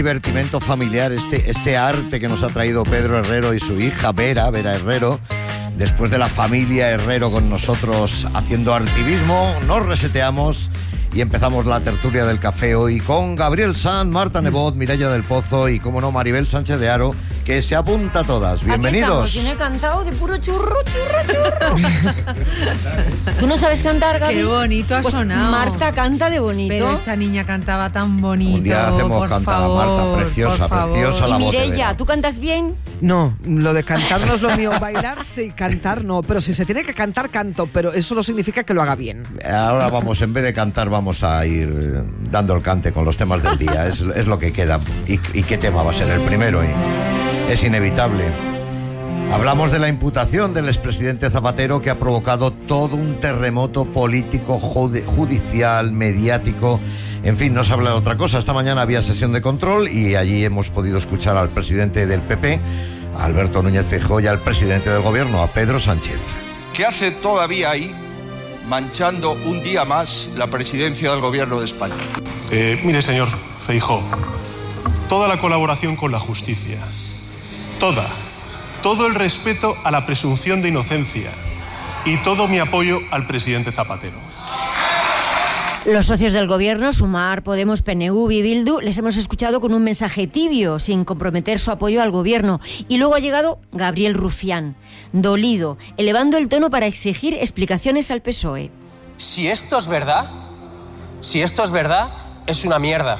Divertimento familiar, este arte que nos ha traído Pedro Herrero y su hija Vera Herrero. Después de la familia Herrero con nosotros haciendo artivismo, nos reseteamos y empezamos la tertulia del café hoy con Gabriel Sanz, Marta Nebot, Mireia del Pozo y, como no, Maribel Sánchez de Haro, que se apunta a todas. Bienvenidos. Aquí estamos, y no he cantado de puro churro. ¿Tú no sabes cantar, Gaby? Qué bonito ha sonado. Marta canta de bonito. Pero esta niña cantaba tan bonito. Un día hacemos cantar a Marta, preciosa la voz. Y Mireia, ¿tú cantas bien? No, lo de cantar no es lo mío. Bailar sí, cantar no. Pero si se tiene que cantar, canto. Pero eso no significa que lo haga bien. Ahora vamos, en vez de cantar, vamos a ir dando el cante con los temas del día. Es lo que queda. ¿Y qué tema va a ser el primero? Es inevitable. Hablamos de la imputación del expresidente Zapatero, que ha provocado todo un terremoto político, judicial, mediático. En fin, no se habla de otra cosa. Esta mañana había sesión de control y allí hemos podido escuchar al presidente del PP, a Alberto Núñez Feijóo, y al presidente del gobierno, a Pedro Sánchez. ¿Qué hace todavía ahí, manchando un día más la presidencia del gobierno de España? Mire, señor Feijóo, toda la colaboración con la justicia, todo el respeto a la presunción de inocencia y todo mi apoyo al presidente Zapatero. Los socios del gobierno, Sumar, Podemos, PNV y Bildu, les hemos escuchado con un mensaje tibio, sin comprometer su apoyo al gobierno. Y luego ha llegado Gabriel Rufián, dolido, elevando el tono para exigir explicaciones al PSOE. Si esto es verdad, es una mierda.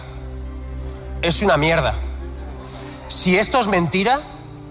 Es una mierda. Si esto es mentira,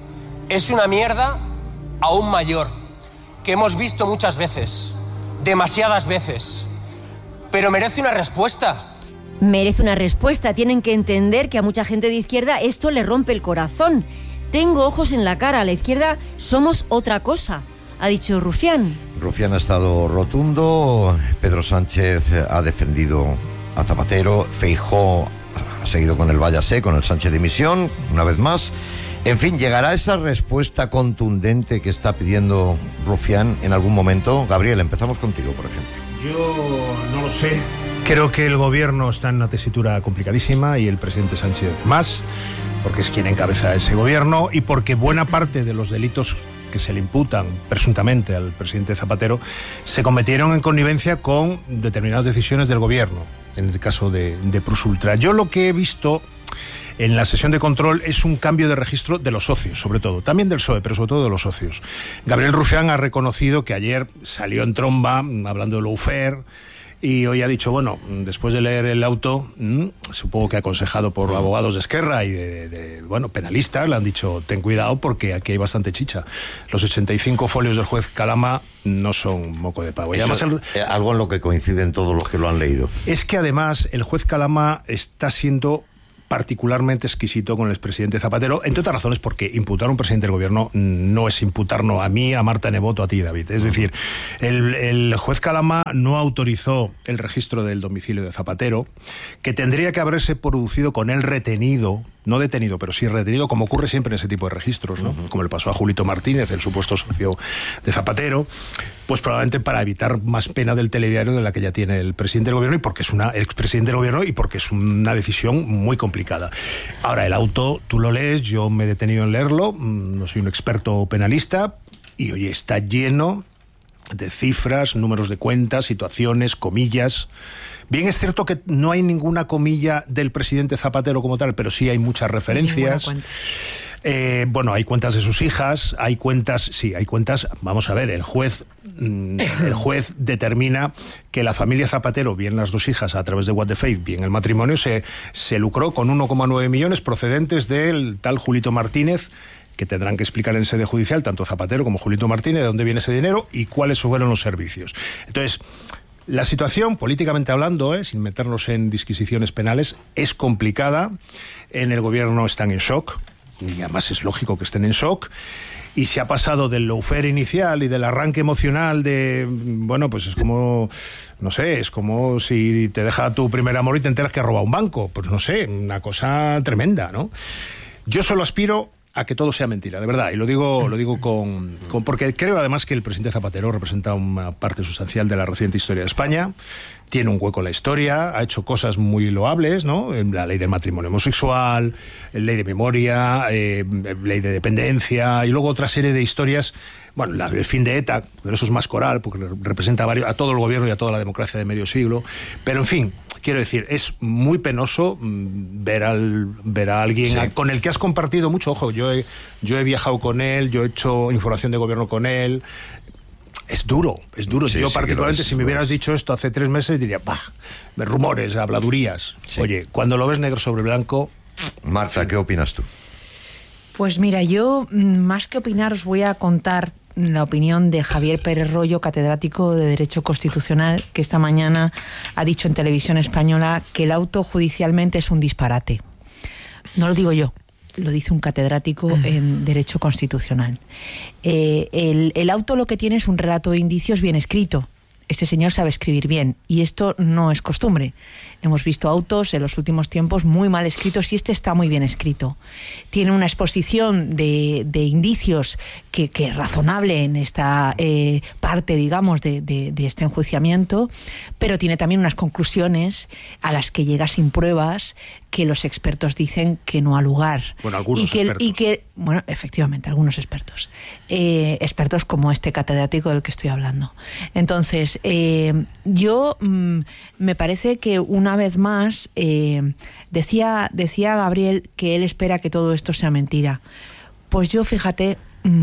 es una mierda aún mayor, que hemos visto muchas veces, demasiadas veces. Pero merece una respuesta. Merece una respuesta. Tienen que entender que a mucha gente de izquierda esto le rompe el corazón. Tengo ojos en la cara. A la izquierda somos otra cosa, ha dicho Rufián. Rufián ha estado rotundo. Pedro Sánchez ha defendido a Zapatero. Feijóo ha seguido con el váyase, con el Sánchez dimisión, una vez más. En fin, ¿llegará esa respuesta contundente que está pidiendo Rufián en algún momento? Gabriel, empezamos contigo, por ejemplo. Yo no lo sé. Creo que el gobierno está en una tesitura complicadísima y el presidente Sánchez más, porque es quien encabeza ese gobierno y porque buena parte de los delitos que se le imputan presuntamente al presidente Zapatero se cometieron en connivencia con determinadas decisiones del gobierno, en el caso de Plusultra. Yo lo que he visto en la sesión de control es un cambio de registro de los socios, sobre todo, también del PSOE, pero sobre todo de los socios. Gabriel Rufián ha reconocido que ayer salió en tromba hablando de lawfare y hoy ha dicho, bueno, después de leer el auto, supongo que aconsejado por abogados de Esquerra y de penalistas, le han dicho, ten cuidado porque aquí hay bastante chicha. Los 85 folios del juez Calama no son moco de pavo. Y además algo en lo que coinciden todos los que lo han leído. Es que además el juez Calama está siendo particularmente exquisito con el expresidente Zapatero, entre otras razones porque imputar a un presidente del gobierno no es imputarnos a mí, a Marta Nebot o a ti, David. Es decir, el juez Calama no autorizó el registro del domicilio de Zapatero, que tendría que haberse producido con él retenido, no detenido, pero sí retenido, como ocurre siempre en ese tipo de registros, ¿no? Como le pasó a Julito Martínez, el supuesto socio de Zapatero, pues probablemente para evitar más pena del telediario de la que ya tiene el presidente del gobierno y porque es una expresidente del gobierno y porque es una decisión muy complicada. Ahora, el auto, tú lo lees, yo me he detenido en leerlo, no soy un experto penalista y oye, está lleno de cifras, números de cuentas, situaciones, comillas. Bien, es cierto que no hay ninguna comilla del presidente Zapatero como tal, pero sí hay muchas referencias. Hay cuentas de sus hijas, hay cuentas. Vamos a ver, el juez determina que la familia Zapatero, bien las dos hijas a través de What the Faith, bien el matrimonio, se lucró con 1,9 millones procedentes del tal Julito Martínez, que tendrán que explicar en sede judicial, tanto Zapatero como Julito Martínez, de dónde viene ese dinero y cuáles fueron los servicios. Entonces, la situación, políticamente hablando, sin meternos en disquisiciones penales, es complicada. En el gobierno están en shock, y además es lógico que estén en shock. Y se ha pasado del lawfare inicial y del arranque emocional de, pues es como, no sé, es como si te deja tu primer amor y te enteras que ha robado un banco. Pues no sé, una cosa tremenda, ¿no? Yo solo aspiro a que todo sea mentira, de verdad, y lo digo porque creo además que el presidente Zapatero representa una parte sustancial de la reciente historia de España, tiene un hueco en la historia, ha hecho cosas muy loables, ¿no? La ley del matrimonio homosexual, ley de memoria, ley de dependencia, y luego otra serie de historias. Bueno, el fin de ETA, pero eso es más coral, porque representa a todo el gobierno y a toda la democracia de medio siglo. Pero, en fin, quiero decir, es muy penoso ver a alguien con el que has compartido mucho. Ojo, yo he viajado con él, yo he hecho información de gobierno con él. Es duro. Sí, yo particularmente, si me hubieras dicho esto hace 3 meses, diría, rumores, habladurías. Sí. Oye, cuando lo ves negro sobre blanco... Marta, ¿qué opinas tú? Pues mira, yo más que opinar os voy a contar la opinión de Javier Pérez Royo, catedrático de Derecho Constitucional, que esta mañana ha dicho en Televisión Española que el auto judicialmente es un disparate. No lo digo yo, lo dice un catedrático en Derecho Constitucional. El auto lo que tiene es un relato de indicios bien escrito. Este señor sabe escribir bien y esto no es costumbre. Hemos visto autos en los últimos tiempos muy mal escritos y este está muy bien escrito. Tiene una exposición de indicios que es razonable en esta parte, digamos, de este enjuiciamiento, pero tiene también unas conclusiones a las que llega sin pruebas que los expertos dicen que no ha lugar. Bueno, algunos expertos. Bueno, efectivamente, algunos expertos. Expertos como este catedrático del que estoy hablando. Entonces, yo me parece que una vez más decía Gabriel que él espera que todo esto sea mentira. Pues yo, fíjate,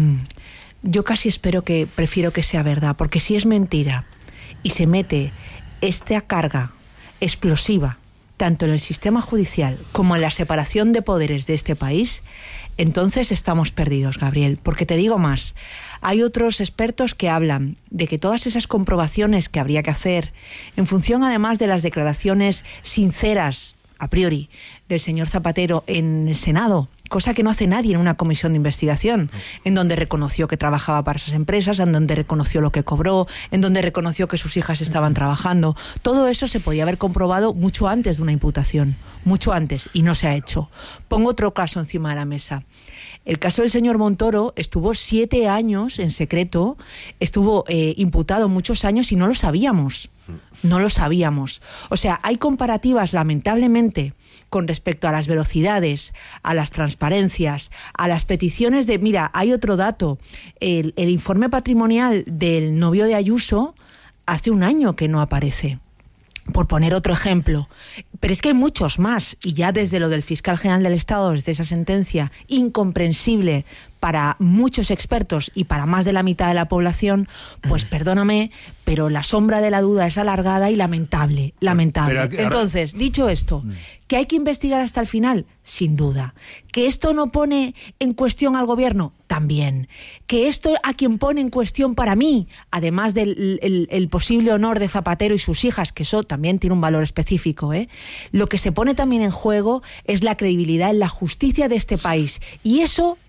yo casi prefiero que sea verdad, porque si es mentira y se mete esta carga explosiva tanto en el sistema judicial como en la separación de poderes de este país, entonces estamos perdidos, Gabriel. Porque te digo más, hay otros expertos que hablan de que todas esas comprobaciones que habría que hacer, en función además de las declaraciones sinceras, a priori, del señor Zapatero en el Senado, cosa que no hace nadie en una comisión de investigación, en donde reconoció que trabajaba para esas empresas, en donde reconoció lo que cobró, en donde reconoció que sus hijas estaban trabajando. Todo eso se podía haber comprobado mucho antes de una imputación, mucho antes, y no se ha hecho. Pongo otro caso encima de la mesa. El caso del señor Montoro estuvo 7 años en secreto, estuvo imputado muchos años y no lo sabíamos. No lo sabíamos. O sea, hay comparativas, lamentablemente, con respecto a las velocidades, a las transparencias, a las peticiones de... Mira, hay otro dato. El informe patrimonial del novio de Ayuso hace 1 año que no aparece. Por poner otro ejemplo. Pero es que hay muchos más, y ya desde lo del fiscal general del Estado, desde esa sentencia incomprensible para muchos expertos y para más de la mitad de la población, pues perdóname, pero la sombra de la duda es alargada y lamentable. Entonces, dicho esto, ¿que hay que investigar hasta el final? Sin duda. ¿Que esto no pone en cuestión al gobierno? También. ¿Que esto a quien pone en cuestión para mí, además del el posible honor de Zapatero y sus hijas, que eso también tiene un valor específico, lo que se pone también en juego es la credibilidad en la justicia de este país. Y eso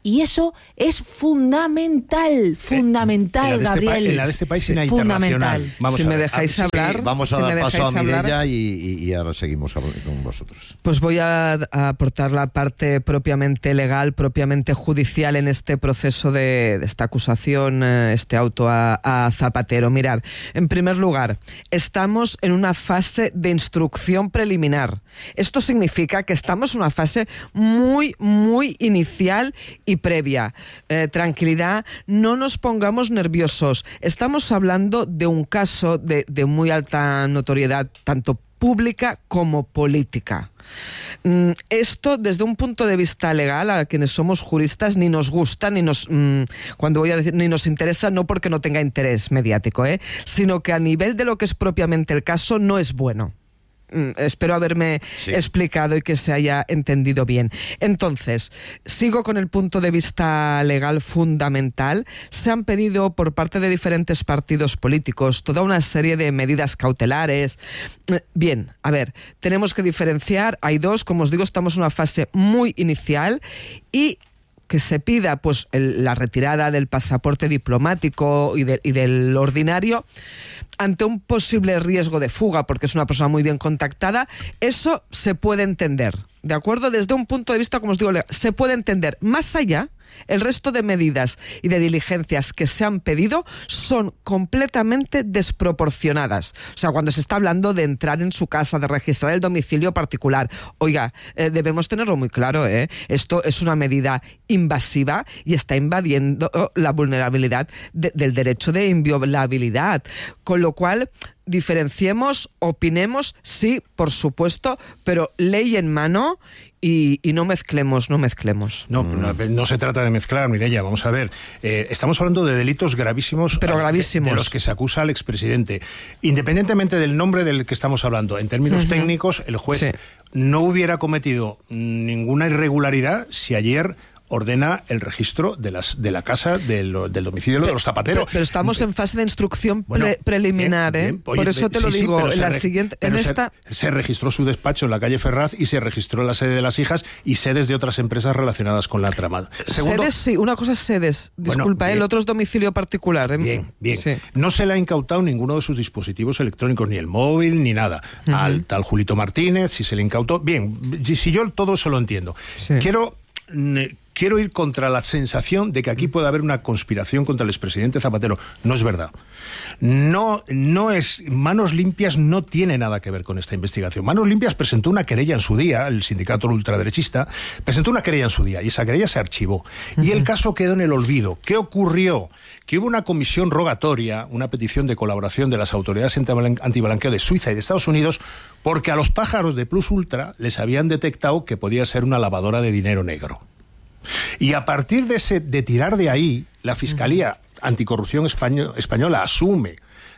es fundamental, Gabriel. En la de este país y en la internacional. Si me dejáis hablar... Vamos a dar paso a Mireia y ahora seguimos con vosotros. Pues voy a aportar la parte propiamente legal, propiamente judicial en este proceso de esta acusación, este auto a Zapatero. Mirad, en primer lugar, estamos en una fase de instrucción preliminar. Esto significa que estamos en una fase muy, muy inicial y previa. Tranquilidad, no nos pongamos nerviosos. Estamos hablando de un caso de muy alta notoriedad, tanto pública como política. Esto, desde un punto de vista legal, a quienes somos juristas, ni nos gusta, ni nos interesa, no porque no tenga interés mediático, sino que a nivel de lo que es propiamente el caso, no es bueno. Espero haberme explicado y que se haya entendido bien. Entonces, sigo con el punto de vista legal fundamental. Se han pedido por parte de diferentes partidos políticos toda una serie de medidas cautelares. Bien, a ver, tenemos que diferenciar. Hay dos, como os digo, estamos en una fase muy inicial y que se pida pues la retirada del pasaporte diplomático y del ordinario ante un posible riesgo de fuga, porque es una persona muy bien contactada, eso se puede entender, ¿de acuerdo? Desde un punto de vista, como os digo, se puede entender. Más allá, el resto de medidas y de diligencias que se han pedido son completamente desproporcionadas. O sea, cuando se está hablando de entrar en su casa, de registrar el domicilio particular, oiga, debemos tenerlo muy claro, esto es una medida invasiva y está invadiendo la vulnerabilidad del derecho de inviolabilidad. Con lo cual, diferenciemos, opinemos, sí, por supuesto, pero ley en mano y no mezclemos. No se trata de mezclar, Mireia, vamos a ver. Estamos hablando de delitos gravísimos, pero gravísimos, de los que se acusa al expresidente. Independientemente del nombre del que estamos hablando, en términos técnicos, el juez no hubiera cometido ninguna irregularidad si ayer ordena el registro de la casa, del domicilio de los Zapateros. Pero estamos en fase de instrucción preliminar, bien. Oye, por eso te lo digo. Se registró su despacho en la calle Ferraz y se registró la sede de las hijas y sedes de otras empresas relacionadas con la trama. Segundo, sedes, sí, una cosa es sedes. Disculpa, el otro es domicilio particular. Bien. Sí. No se le ha incautado ninguno de sus dispositivos electrónicos, ni el móvil, ni nada. Al tal Julito Martínez, si se le incautó. Bien, si yo todo eso lo entiendo. Sí. Quiero ir contra la sensación de que aquí puede haber una conspiración contra el expresidente Zapatero. No es verdad. No es. Manos Limpias no tiene nada que ver con esta investigación. Manos Limpias presentó una querella en su día, el sindicato ultraderechista, presentó una querella en su día y esa querella se archivó. Y el caso quedó en el olvido. ¿Qué ocurrió? Que hubo una comisión rogatoria, una petición de colaboración de las autoridades antiblanqueo de Suiza y de Estados Unidos, porque a los pájaros de Plus Ultra les habían detectado que podía ser una lavadora de dinero negro. Y a partir de tirar de ahí, la Fiscalía Anticorrupción española asume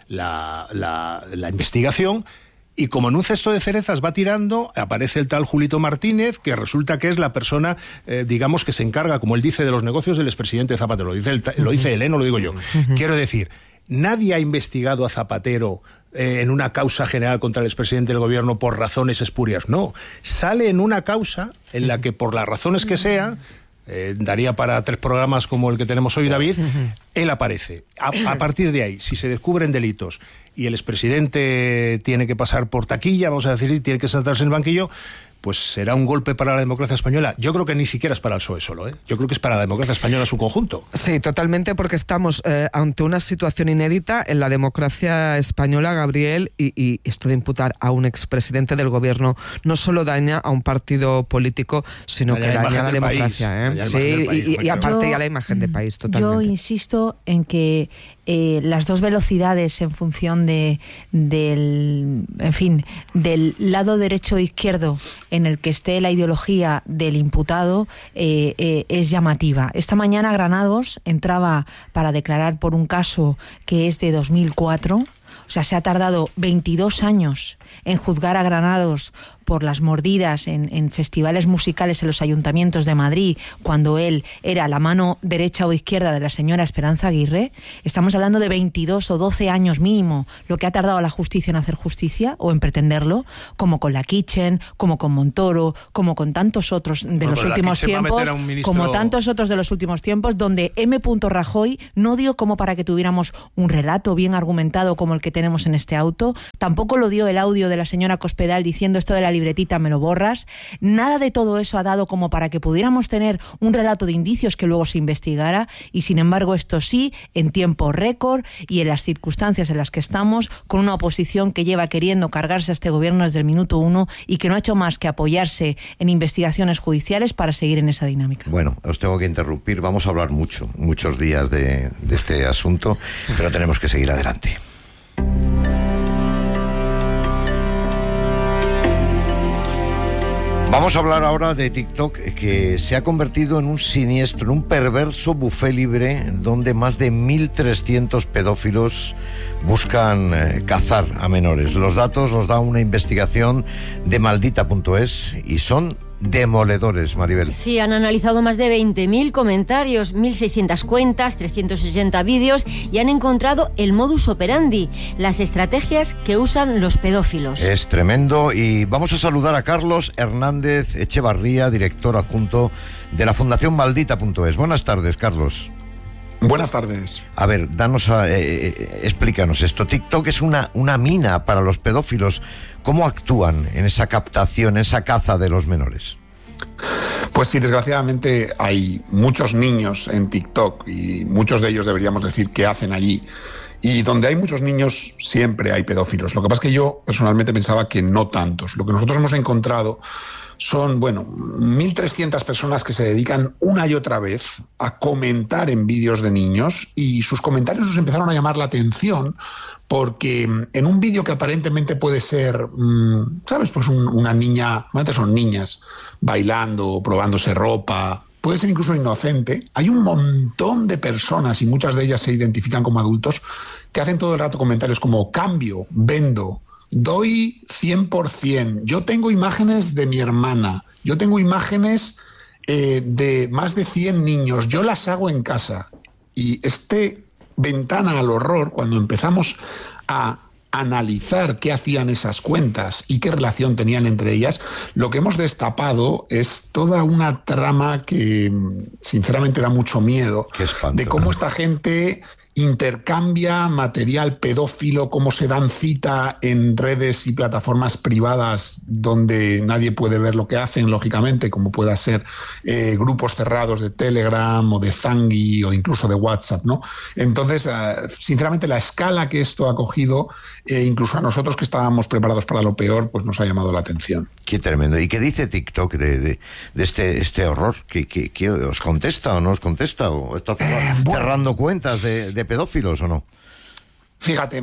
la investigación y como en un cesto de cerezas va tirando, aparece el tal Julito Martínez, que resulta que es la persona, digamos, que se encarga, como él dice, de los negocios del expresidente Zapatero. Lo dice él, no lo digo yo. Quiero decir, nadie ha investigado a Zapatero en una causa general contra el expresidente del gobierno por razones espurias. No, sale en una causa en la que por las razones que sea, daría para 3 programas como el que tenemos hoy, David, él aparece. A partir de ahí, si se descubren delitos y el expresidente tiene que pasar por taquilla, vamos a decir, tiene que sentarse en el banquillo, pues será un golpe para la democracia española. Yo creo que ni siquiera es para el PSOE solo, Yo creo que es para la democracia española en su conjunto. Sí, totalmente, porque estamos ante una situación inédita en la democracia española, Gabriel, y esto de imputar a un expresidente del gobierno no solo daña a un partido político, sino que daña a la democracia. Sí, y aparte ya la imagen de país, totalmente. Yo insisto en que las dos velocidades en función del lado derecho e izquierdo en el que esté la ideología del imputado es llamativa. Esta mañana Granados entraba para declarar por un caso que es de 2004, o sea, se ha tardado 22 años en juzgar a Granados por las mordidas en festivales musicales en los ayuntamientos de Madrid, cuando él era la mano derecha o izquierda de la señora Esperanza Aguirre. Estamos hablando de 22 o 12 años mínimo, lo que ha tardado la justicia en hacer justicia o en pretenderlo, como con la Kitchen, como con Montoro, como con tantos otros de los últimos tiempos, donde M. Rajoy no dio como para que tuviéramos un relato bien argumentado como el que tenemos en este auto, tampoco lo dio el audio de la señora Cospedal diciendo esto de la libretita me lo borras. Nada de todo eso ha dado como para que pudiéramos tener un relato de indicios que luego se investigara, y sin embargo esto sí, en tiempo récord y en las circunstancias en las que estamos, con una oposición que lleva queriendo cargarse a este gobierno desde el minuto 1 y que no ha hecho más que apoyarse en investigaciones judiciales para seguir en esa dinámica. Bueno, os tengo que interrumpir, vamos a hablar muchos días de este asunto, pero tenemos que seguir adelante. Vamos a hablar ahora de TikTok, que se ha convertido en un siniestro, en un perverso buffet libre donde más de 1.300 pedófilos buscan cazar a menores. Los datos los da una investigación de maldita.es y son demoledores, Maribel. Sí, han analizado más de 20.000 comentarios, 1.600 cuentas, 360 vídeos y han encontrado el modus operandi, las estrategias que usan los pedófilos. Es tremendo y vamos a saludar a Carlos Hernández Echevarría, director adjunto de la Fundación Maldita.es. Buenas tardes, Carlos. Buenas tardes. A ver, explícanos esto. TikTok es una mina para los pedófilos. ¿Cómo actúan en esa captación, en esa caza de los menores? Pues sí, desgraciadamente hay muchos niños en TikTok y muchos de ellos deberíamos decir que hacen allí. Y donde hay muchos niños siempre hay pedófilos. Lo que pasa es que yo personalmente pensaba que no tantos. Lo que nosotros hemos encontrado son, 1.300 personas que se dedican una y otra vez a comentar en vídeos de niños y sus comentarios nos empezaron a llamar la atención porque en un vídeo que aparentemente puede ser, ¿sabes? Pues una niña, normalmente son niñas, bailando, probándose ropa, puede ser incluso inocente, hay un montón de personas y muchas de ellas se identifican como adultos que hacen todo el rato comentarios como cambio, vendo, doy 100%, yo tengo imágenes de mi hermana, yo tengo imágenes de más de 100 niños, yo las hago en casa. Y ventana al horror, cuando empezamos a analizar qué hacían esas cuentas y qué relación tenían entre ellas, lo que hemos destapado es toda una trama que sinceramente da mucho miedo, de cómo esta gente intercambia material pedófilo, cómo se dan cita en redes y plataformas privadas donde nadie puede ver lo que hacen, lógicamente, como pueda ser grupos cerrados de Telegram o de Zangui o incluso de WhatsApp, ¿no? Entonces, sinceramente, la escala que esto ha cogido, incluso a nosotros que estábamos preparados para lo peor, pues nos ha llamado la atención. Qué tremendo. ¿Y qué dice TikTok de este horror? ¿Qué os contesta o no os contesta? ¿O está cerrando cuentas de pedófilos o no? Fíjate,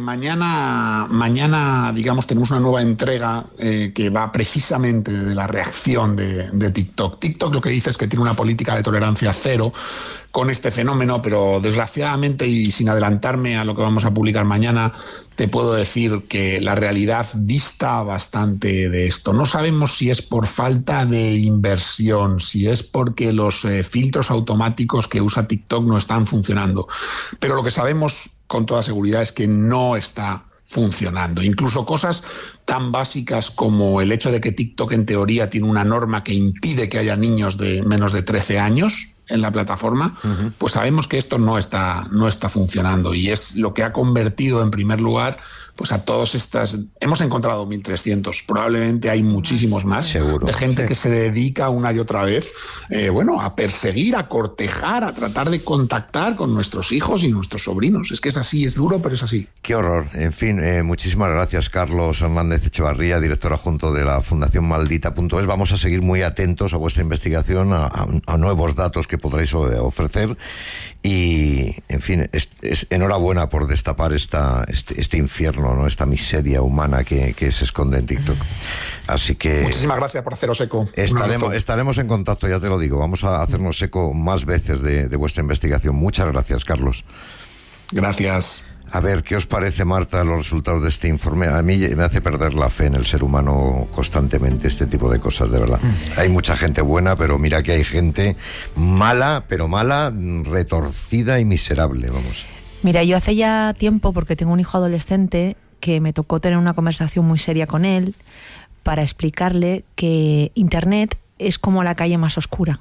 mañana, digamos, tenemos una nueva entrega que va precisamente de la reacción de TikTok. TikTok lo que dice es que tiene una política de tolerancia cero con este fenómeno, pero desgraciadamente, y sin adelantarme a lo que vamos a publicar mañana, te puedo decir que la realidad dista bastante de esto. No sabemos si es por falta de inversión, si es porque los filtros automáticos que usa TikTok no están funcionando, pero lo que sabemos con toda seguridad es que no está funcionando. Incluso cosas tan básicas como el hecho de que TikTok en teoría tiene una norma que impide que haya niños de menos de 13 años en la plataforma, pues sabemos que esto no está funcionando y es lo que ha convertido en primer lugar pues a todas estas. Hemos encontrado 1.300, probablemente hay muchísimos más, seguro, de gente que se dedica una y otra vez a perseguir, a cortejar, a tratar de contactar con nuestros hijos y nuestros sobrinos. Es que es así, es duro, pero es así. Qué horror. En fin, muchísimas gracias, Carlos Hernández Echevarría, director adjunto de la Fundación Maldita.es. Vamos a seguir muy atentos a vuestra investigación, a nuevos datos que podréis ofrecer y, en fin, es enhorabuena por destapar este infierno, ¿no? Esta miseria humana que se esconde en TikTok. Así que muchísimas gracias por haceros eco. Estaremos en contacto, ya te lo digo. Vamos a hacernos eco más veces de vuestra investigación. Muchas gracias, Carlos. Gracias. A ver, ¿qué os parece, Marta, los resultados de este informe? A mí me hace perder la fe en el ser humano constantemente este tipo de cosas, de verdad. Hay mucha gente buena, pero mira que hay gente mala, retorcida y miserable, vamos. Mira, yo hace ya tiempo, porque tengo un hijo adolescente, que me tocó tener una conversación muy seria con él para explicarle que Internet es como la calle más oscura.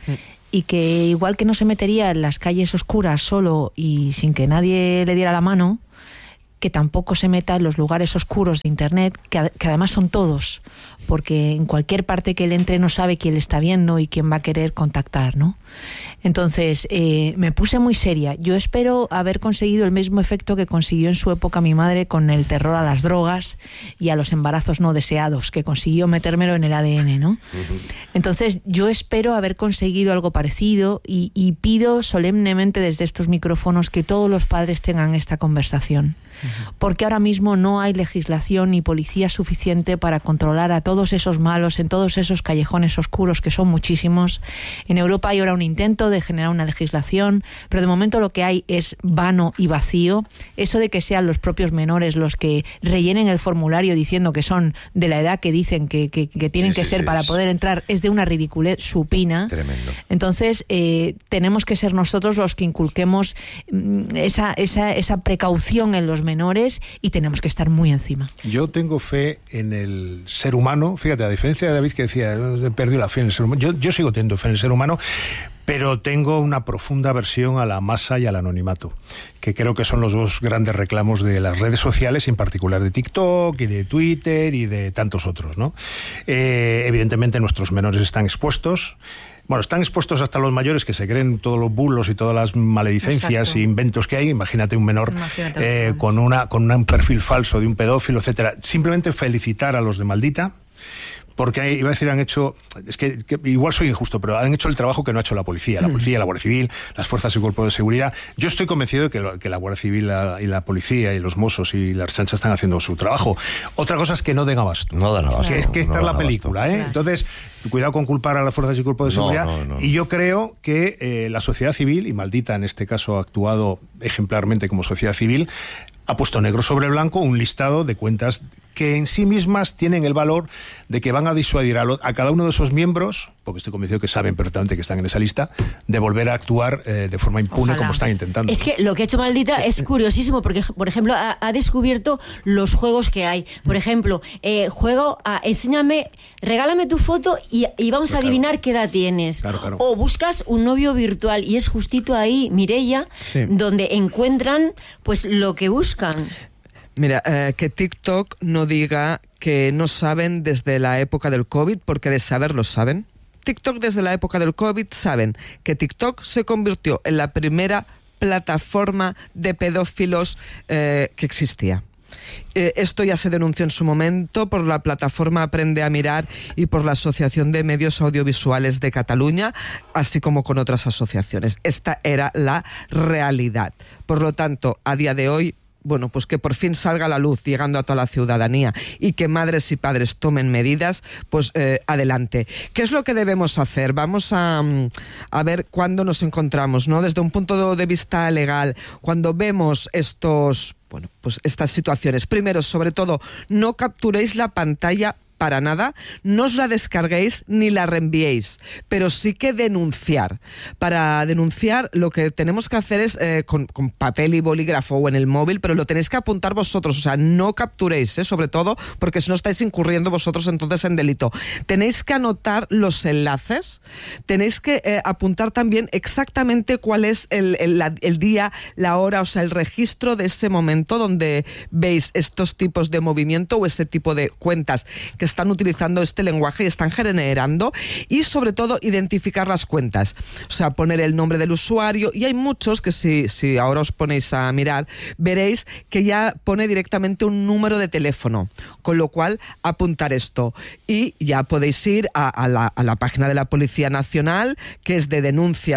Y que igual que no se metería en las calles oscuras solo y sin que nadie le diera la mano, que tampoco se meta en los lugares oscuros de Internet, que además son todos, porque en cualquier parte que él entre no sabe quién le está viendo y quién va a querer contactar, ¿no? Entonces, me puse muy seria. Yo espero haber conseguido el mismo efecto que consiguió en su época mi madre con el terror a las drogas y a los embarazos no deseados, que consiguió metérmelo en el ADN, ¿no? Entonces, yo espero haber conseguido algo parecido y pido solemnemente desde estos micrófonos que todos los padres tengan esta conversación. porque ahora mismo no hay legislación ni policía suficiente para controlar a todos esos malos en todos esos callejones oscuros, que son muchísimos. En Europa hay ahora un intento de generar una legislación, pero de momento lo que hay es vano y vacío. Eso de que sean los propios menores los que rellenen el formulario diciendo que son de la edad que dicen que tienen que ser para poder entrar es de una ridiculez supina. Tremendo. Entonces tenemos que ser nosotros los que inculquemos esa precaución en los menores, y tenemos que estar muy encima. Yo tengo fe en el ser humano. Fíjate, a diferencia de David, que decía, he perdido la fe en el ser humano. Yo sigo teniendo fe en el ser humano, pero tengo una profunda aversión a la masa y al anonimato, que creo que son los dos grandes reclamos de las redes sociales, en particular de TikTok y de Twitter y de tantos otros, ¿no? Evidentemente nuestros menores están expuestos. Bueno, están expuestos hasta los mayores, que se creen todos los bulos y todas las maledicencias e inventos que hay. Imagínate un menor con un perfil falso de un pedófilo, etcétera. Simplemente felicitar a los de Maldita, porque iba a decir, han hecho, es que igual soy injusto, pero han hecho el trabajo que no ha hecho la policía, la Guardia Civil, las fuerzas y cuerpos de seguridad. Yo estoy convencido de que la Guardia Civil y la policía y los Mossos y la Ertzaintza están haciendo su trabajo. Otra cosa es que no den abasto. No dan abasto. Que esta es la película, ¿eh? Entonces, cuidado con culpar a las fuerzas y cuerpos de seguridad. No. Y yo creo que la sociedad civil, y Maldita en este caso ha actuado ejemplarmente como sociedad civil, ha puesto negro sobre blanco un listado de cuentas que en sí mismas tienen el valor de que van a disuadir a cada uno de esos miembros, porque estoy convencido que saben perfectamente que están en esa lista, de volver a actuar de forma impune. Ojalá. Como están intentando. Es que lo que ha hecho Maldita es curiosísimo, porque, por ejemplo, ha descubierto los juegos que hay. Por ejemplo, juego a enséñame, regálame tu foto y vamos a adivinar qué edad tienes. Claro. O buscas un novio virtual, y es justito ahí, Mireia, donde encuentran pues lo que buscan. Mira, que TikTok no diga que no saben desde la época del COVID, porque de saber lo saben. TikTok desde la época del COVID saben que TikTok se convirtió en la primera plataforma de pedófilos que existía. Esto ya se denunció en su momento por la plataforma Aprende a Mirar y por la Asociación de Medios Audiovisuales de Cataluña, así como con otras asociaciones. Esta era la realidad. Por lo tanto, a día de hoy, bueno, pues que por fin salga a la luz, llegando a toda la ciudadanía, y que madres y padres tomen medidas, pues adelante. ¿Qué es lo que debemos hacer? Vamos a ver cuándo nos encontramos, ¿no? Desde un punto de vista legal, cuando vemos estas situaciones. Primero, sobre todo, no capturéis la pantalla para nada, no os la descarguéis ni la reenviéis, pero sí que denunciar. Para denunciar lo que tenemos que hacer es con papel y bolígrafo o en el móvil, pero lo tenéis que apuntar vosotros, o sea, no capturéis, sobre todo porque si no estáis incurriendo vosotros entonces en delito. Tenéis que anotar los enlaces, tenéis que apuntar también exactamente cuál es el día, la hora, o sea, el registro de ese momento donde veis estos tipos de movimiento o ese tipo de cuentas que están utilizando este lenguaje y están generando, y sobre todo identificar las cuentas, o sea, poner el nombre del usuario, y hay muchos que si ahora os ponéis a mirar, veréis que ya pone directamente un número de teléfono, con lo cual apuntar esto, y ya podéis ir a la página de la Policía Nacional, que es de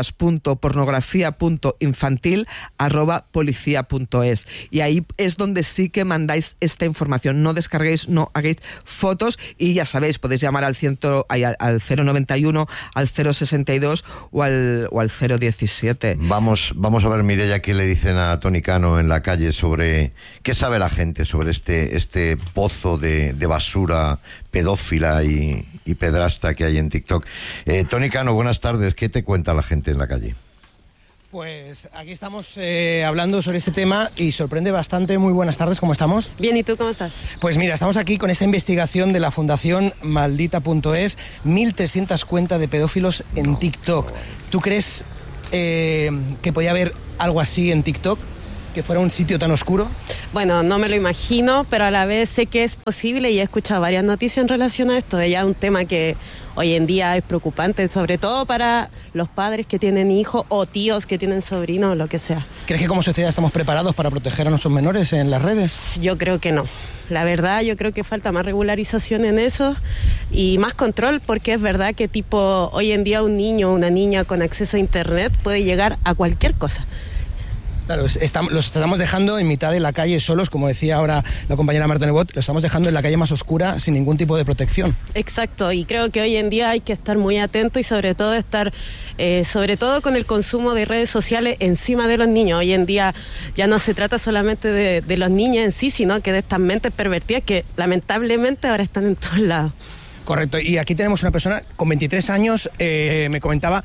denuncias.pornografía.infantil@policia.es, y ahí es donde sí que mandáis esta información. No descarguéis, no hagáis fotos, y ya sabéis, podéis llamar al 091, al 062 o al 017. Vamos a ver, Mireia, qué le dicen a Toni Cano en la calle sobre qué sabe la gente sobre este pozo de basura pedófila y pedrasta que hay en TikTok. Toni Cano, buenas tardes. ¿Qué te cuenta la gente en la calle? Pues aquí estamos hablando sobre este tema y sorprende bastante. Muy buenas tardes, ¿cómo estamos? Bien, ¿y tú cómo estás? Pues mira, estamos aquí con esta investigación de la Fundación Maldita.es, 1.300 cuentas de pedófilos en TikTok. ¿Tú crees que podía haber algo así en TikTok? ¿Que fuera un sitio tan oscuro? Bueno, no me lo imagino, pero a la vez sé que es posible y he escuchado varias noticias en relación a esto. Ya es un tema que hoy en día es preocupante, sobre todo para los padres que tienen hijos o tíos que tienen sobrinos o lo que sea. ¿Crees que como sociedad estamos preparados para proteger a nuestros menores en las redes? Yo creo que no. La verdad, yo creo que falta más regularización en eso y más control, porque es verdad que hoy en día un niño o una niña con acceso a internet puede llegar a cualquier cosa. Claro, los estamos dejando en mitad de la calle solos, como decía ahora la compañera Marta Nebot, los estamos dejando en la calle más oscura sin ningún tipo de protección. Exacto, y creo que hoy en día hay que estar muy atento y sobre todo con el consumo de redes sociales encima de los niños. Hoy en día ya no se trata solamente de los niños en sí, sino que de estas mentes pervertidas que lamentablemente ahora están en todos lados. Correcto, y aquí tenemos una persona con 23 años, me comentaba,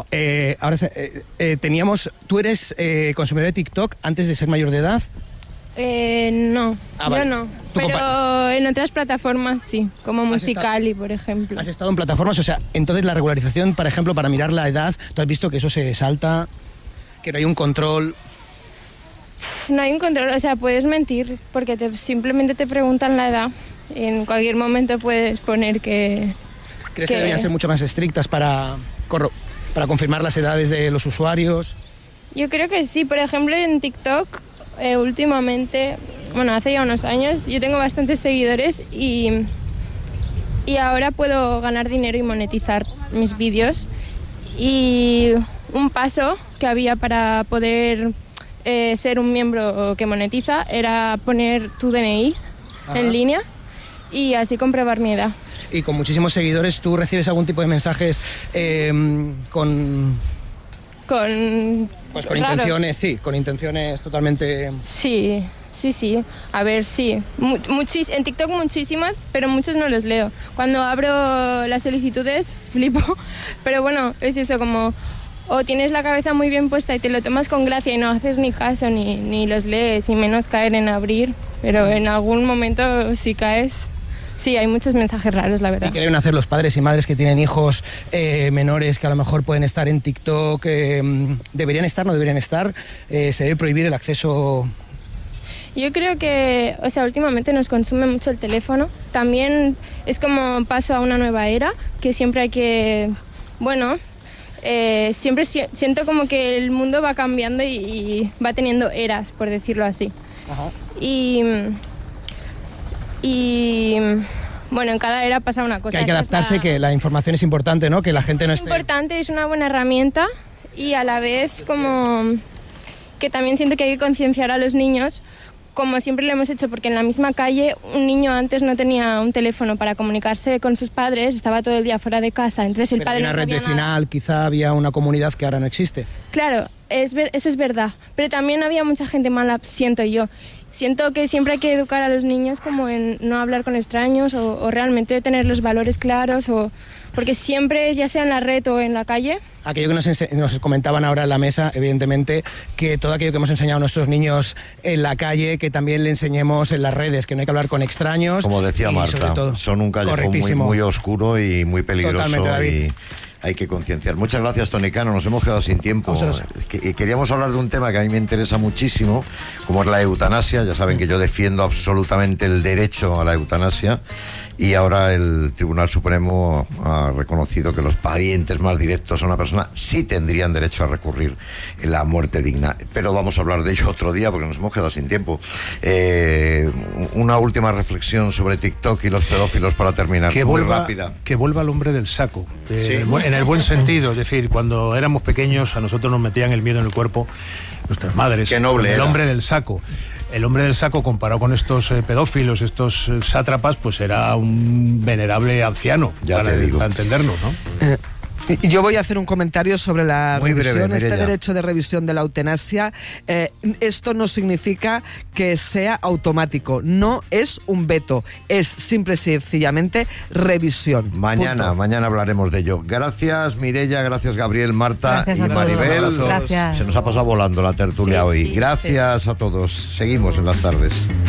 ¿tú eres consumidor de TikTok antes de ser mayor de edad? No, vale. Yo no, pero en otras plataformas sí, como Musical.ly, por ejemplo. ¿Has estado en plataformas? O sea, entonces la regularización, por ejemplo, para mirar la edad, ¿tú has visto que eso se salta, que no hay un control? No hay un control, o sea, puedes mentir, porque simplemente te preguntan la edad. En cualquier momento puedes poner que... ¿Crees que deberían ser mucho más estrictas para confirmar las edades de los usuarios? Yo creo que sí. Por ejemplo, en TikTok, últimamente, hace ya unos años, yo tengo bastantes seguidores y ahora puedo ganar dinero y monetizar mis vídeos. Y un paso que había para poder ser un miembro que monetiza era poner tu DNI en línea y así comprobar mi edad. Y con muchísimos seguidores, ¿tú recibes algún tipo de mensajes con intenciones, sí, con intenciones totalmente... Sí. A ver, sí. En TikTok muchísimas, pero muchos no los leo. Cuando abro las solicitudes, flipo. Pero bueno, es eso, como... O tienes la cabeza muy bien puesta y te lo tomas con gracia y no haces ni caso, ni los lees, y menos caer en abrir. Pero en algún momento, si caes... Sí, hay muchos mensajes raros, la verdad. ¿Y qué deben hacer los padres y madres que tienen hijos menores que a lo mejor pueden estar en TikTok? ¿Deberían estar, no deberían estar? ¿Se debe prohibir el acceso? Yo creo que, últimamente nos consume mucho el teléfono. También es como paso a una nueva era, que siempre hay que... siempre siento como que el mundo va cambiando y va teniendo eras, por decirlo así. Ajá. Y en cada era pasa una cosa. Que hay que adaptarse, que la información es importante, ¿no? Que la gente no esté... Es importante, es una buena herramienta y a la vez como que también siento que hay que concienciar a los niños, como siempre lo hemos hecho, porque en la misma calle un niño antes no tenía un teléfono para comunicarse con sus padres, estaba todo el día fuera de casa, entonces el padre no sabía nada. Una red vecinal, quizá había una comunidad que ahora no existe. Claro, eso es verdad, pero también había mucha gente mala, siento yo. Siento que siempre hay que educar a los niños como en no hablar con extraños o realmente tener los valores claros, porque siempre, ya sea en la red o en la calle... Aquello que nos comentaban ahora en la mesa, evidentemente, que todo aquello que hemos enseñado a nuestros niños en la calle, que también le enseñemos en las redes, que no hay que hablar con extraños. Como decía Marta, son un callejón muy oscuro y muy peligroso. Totalmente, David. Hay que concienciar. Muchas gracias, Toni Cano. Nos hemos quedado sin tiempo. Queríamos hablar de un tema que a mí me interesa muchísimo, como es la eutanasia. Ya saben que yo defiendo absolutamente el derecho a la eutanasia. Y ahora el Tribunal Supremo ha reconocido que los parientes más directos a una persona sí tendrían derecho a recurrir en la muerte digna. Pero vamos a hablar de ello otro día porque nos hemos quedado sin tiempo. Una última reflexión sobre TikTok y los pedófilos para terminar. Muy rápida. Que vuelva el hombre del saco. Sí. En el buen sentido. Es decir, cuando éramos pequeños a nosotros nos metían el miedo en el cuerpo nuestras madres. Qué noble el hombre del saco. El hombre del saco, comparado con estos pedófilos, estos sátrapas, pues era un venerable anciano, para entendernos, ¿no? Yo voy a hacer un comentario sobre la revisión, breve, derecho de revisión de la eutanasia. Esto no significa que sea automático, no es un veto, es simple y sencillamente revisión. Mañana hablaremos de ello. Gracias, Mireia, gracias, Gabriel, Marta y Maribel. Gracias. Se nos ha pasado volando la tertulia hoy. Sí. Gracias a todos. Seguimos en las tardes.